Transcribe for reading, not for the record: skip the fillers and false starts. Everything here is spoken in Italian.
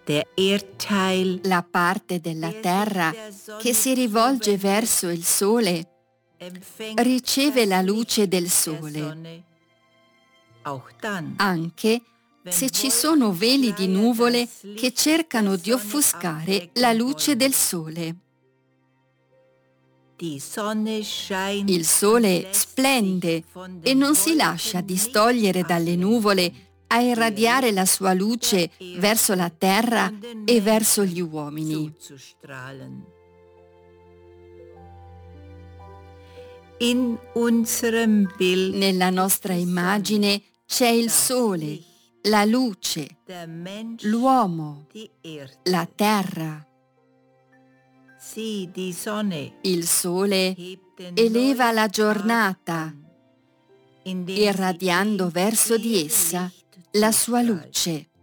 La parte della terra che si rivolge verso il sole riceve la luce del sole, anche se ci sono veli di nuvole che cercano di offuscare la luce del sole. Il sole splende e non si lascia distogliere dalle nuvole a irradiare la sua luce verso la terra e verso gli uomini. Nella nostra immagine c'è il sole, la luce, l'uomo, la terra. Il sole eleva la giornata, irradiando verso di essa la sua luce.